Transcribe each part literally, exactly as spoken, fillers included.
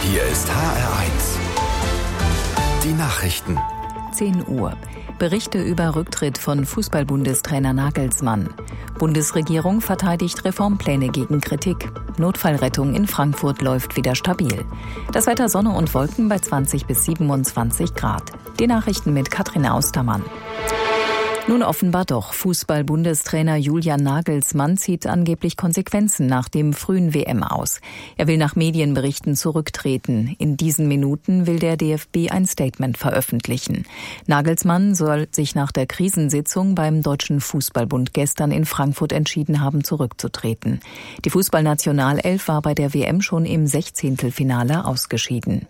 Hier ist H R eins. Die Nachrichten. zehn Uhr. Berichte über Rücktritt von Fußball-Bundestrainer Nagelsmann. Bundesregierung verteidigt Reformpläne gegen Kritik. Notfallrettung in Frankfurt läuft wieder stabil. Das Wetter Sonne und Wolken bei zwanzig bis siebenundzwanzig Grad. Die Nachrichten mit Katrin Austermann. Nun offenbar doch. Fußball-Bundestrainer Julian Nagelsmann zieht angeblich Konsequenzen nach dem frühen W M aus. Er will nach Medienberichten zurücktreten. In diesen Minuten will der D F B ein Statement veröffentlichen. Nagelsmann soll sich nach der Krisensitzung beim Deutschen Fußballbund gestern in Frankfurt entschieden haben, zurückzutreten. Die Fußballnationalelf war bei der W M schon im Sechzehntelfinale ausgeschieden.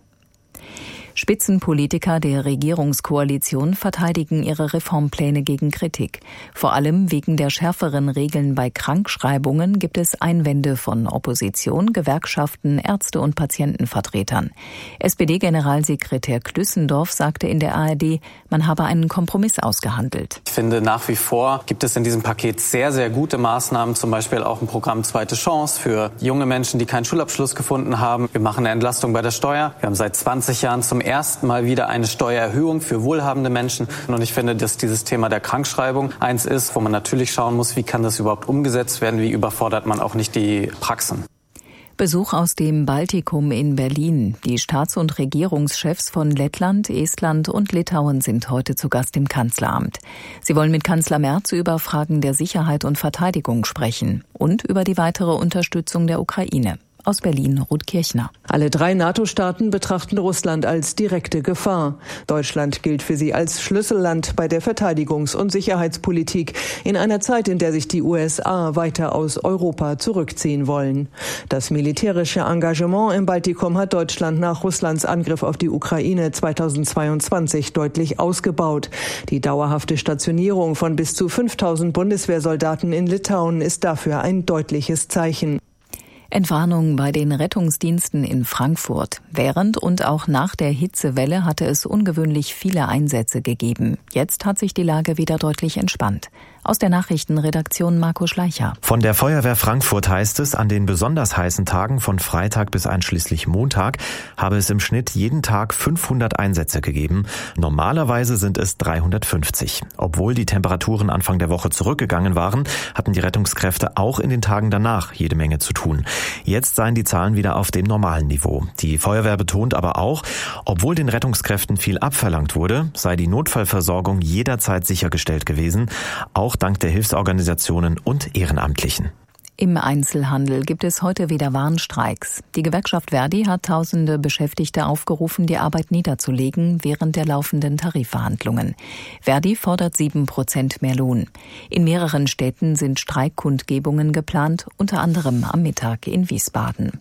Spitzenpolitiker der Regierungskoalition verteidigen ihre Reformpläne gegen Kritik. Vor allem wegen der schärferen Regeln bei Krankschreibungen gibt es Einwände von Opposition, Gewerkschaften, Ärzte und Patientenvertretern. S P D-Generalsekretär Klüssendorf sagte in der A R D, man habe einen Kompromiss ausgehandelt. Ich finde, nach wie vor gibt es in diesem Paket sehr, sehr gute Maßnahmen, zum Beispiel auch ein Programm Zweite Chance für junge Menschen, die keinen Schulabschluss gefunden haben. Wir machen eine Entlastung bei der Steuer. Wir haben seit zwanzig Jahren zum ersten Mal wieder eine Steuererhöhung für wohlhabende Menschen. Und ich finde, dass dieses Thema der Krankschreibung eins ist, wo man natürlich schauen muss, wie kann das überhaupt umgesetzt werden, wie überfordert man auch nicht die Praxen. Besuch aus dem Baltikum in Berlin. Die Staats- und Regierungschefs von Lettland, Estland und Litauen sind heute zu Gast im Kanzleramt. Sie wollen mit Kanzler Merz über Fragen der Sicherheit und Verteidigung sprechen und über die weitere Unterstützung der Ukraine. Aus Berlin, Ruth Kirchner. Alle drei NATO-Staaten betrachten Russland als direkte Gefahr. Deutschland gilt für sie als Schlüsselland bei der Verteidigungs- und Sicherheitspolitik in einer Zeit, in der sich die U S A weiter aus Europa zurückziehen wollen. Das militärische Engagement im Baltikum hat Deutschland nach Russlands Angriff auf die Ukraine zweitausendzweiundzwanzig deutlich ausgebaut. Die dauerhafte Stationierung von bis zu fünftausend Bundeswehrsoldaten in Litauen ist dafür ein deutliches Zeichen. Entwarnung bei den Rettungsdiensten in Frankfurt. Während und auch nach der Hitzewelle hatte es ungewöhnlich viele Einsätze gegeben. Jetzt hat sich die Lage wieder deutlich entspannt. Aus der Nachrichtenredaktion Marco Schleicher. Von der Feuerwehr Frankfurt heißt es, an den besonders heißen Tagen von Freitag bis einschließlich Montag habe es im Schnitt jeden Tag fünfhundert Einsätze gegeben. Normalerweise sind es dreihundertfünfzig. Obwohl die Temperaturen Anfang der Woche zurückgegangen waren, hatten die Rettungskräfte auch in den Tagen danach jede Menge zu tun. Jetzt seien die Zahlen wieder auf dem normalen Niveau. Die Feuerwehr betont aber auch, obwohl den Rettungskräften viel abverlangt wurde, sei die Notfallversorgung jederzeit sichergestellt gewesen, auch dank der Hilfsorganisationen und Ehrenamtlichen. Im Einzelhandel gibt es heute wieder Warnstreiks. Die Gewerkschaft Verdi hat tausende Beschäftigte aufgerufen, die Arbeit niederzulegen während der laufenden Tarifverhandlungen. Verdi fordert sieben Prozent mehr Lohn. In mehreren Städten sind Streikkundgebungen geplant, unter anderem am Mittag in Wiesbaden.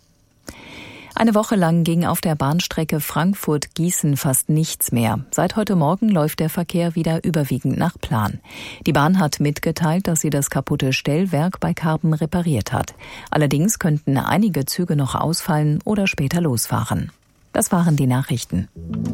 Eine Woche lang ging auf der Bahnstrecke Frankfurt-Gießen fast nichts mehr. Seit heute Morgen läuft der Verkehr wieder überwiegend nach Plan. Die Bahn hat mitgeteilt, dass sie das kaputte Stellwerk bei Karben repariert hat. Allerdings könnten einige Züge noch ausfallen oder später losfahren. Das waren die Nachrichten.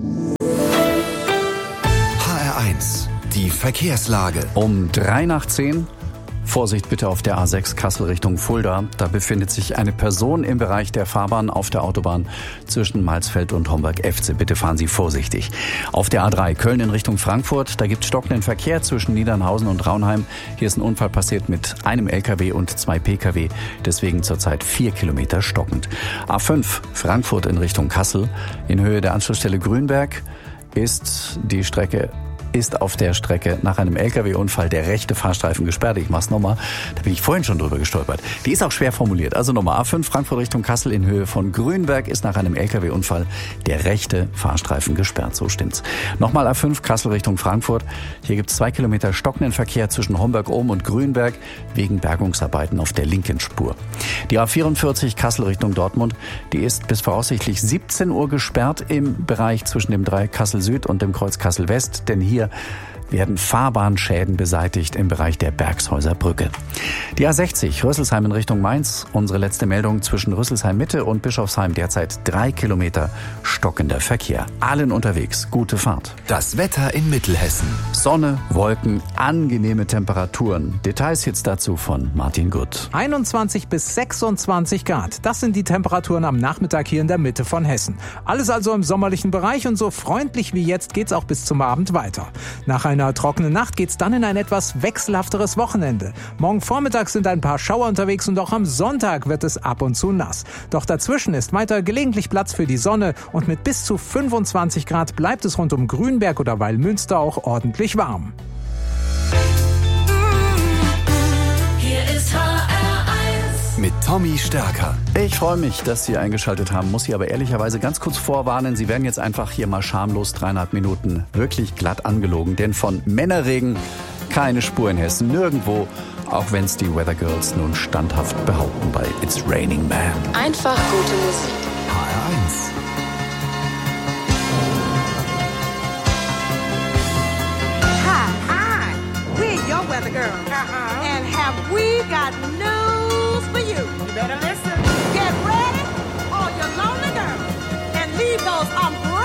H R eins, die Verkehrslage. Um drei nach zehn. Vorsicht bitte auf der A sechs Kassel Richtung Fulda. Da befindet sich eine Person im Bereich der Fahrbahn auf der Autobahn zwischen Malsfeld und Homberg-Efze. Bitte fahren Sie vorsichtig. Auf der A drei Köln in Richtung Frankfurt. Da gibt es stockenden Verkehr zwischen Niedernhausen und Raunheim. Hier ist ein Unfall passiert mit einem L K W und zwei P K W. Deswegen zurzeit vier Kilometer stockend. A fünf Frankfurt in Richtung Kassel. In Höhe der Anschlussstelle Grünberg ist die Strecke ist auf der Strecke nach einem L K W-Unfall der rechte Fahrstreifen gesperrt. Ich mach's nochmal. Da bin ich vorhin schon drüber gestolpert. Die ist auch schwer formuliert. Also nochmal A fünf Frankfurt Richtung Kassel in Höhe von Grünberg ist nach einem L K W-Unfall der rechte Fahrstreifen gesperrt. So stimmt's. Nochmal A fünf Kassel Richtung Frankfurt. Hier gibt's zwei Kilometer stockenden Verkehr zwischen Homberg-Ohm und Grünberg wegen Bergungsarbeiten auf der linken Spur. Die A vierundvierzig Kassel Richtung Dortmund, die ist bis voraussichtlich siebzehn Uhr gesperrt im Bereich zwischen dem Dreieck Kassel Süd und dem Kreuz Kassel West, denn hier werden Fahrbahnschäden beseitigt im Bereich der Bergshäuser Brücke. Die A sechzig Rüsselsheim in Richtung Mainz. Unsere letzte Meldung zwischen Rüsselsheim Mitte und Bischofsheim derzeit drei Kilometer stockender Verkehr. Allen unterwegs. Gute Fahrt. Das Wetter in Mittelhessen. Sonne, Wolken, angenehme Temperaturen. Details jetzt dazu von Martin Gutt. einundzwanzig bis sechsundzwanzig Grad. Das sind die Temperaturen am Nachmittag hier in der Mitte von Hessen. Alles also im sommerlichen Bereich und so freundlich wie jetzt geht's auch bis zum Abend weiter. Nach einer trockenen Nacht geht's dann in ein etwas wechselhafteres Wochenende. Morgen Vormittag sind ein paar Schauer unterwegs und auch am Sonntag wird es ab und zu nass. Doch dazwischen ist weiter gelegentlich Platz für die Sonne und mit bis zu fünfundzwanzig Grad bleibt es rund um Grünberg oder Weilmünster auch ordentlich warm. Hier ist H R eins mit Tommy Stärker. Ich freue mich, dass Sie eingeschaltet haben, muss Sie aber ehrlicherweise ganz kurz vorwarnen. Sie werden jetzt einfach hier mal schamlos dreieinhalb Minuten wirklich glatt angelogen, denn von Männerregen keine Spur in Hessen, nirgendwo, auch wenn es die Weather Girls nun standhaft behaupten bei It's Raining Man. Einfach gute Musik. H R eins. Hi, hi, we're your weather girl. Uh-huh. And have we got news for you? You better listen. Get ready, all your lonely girls, and leave those umbrellas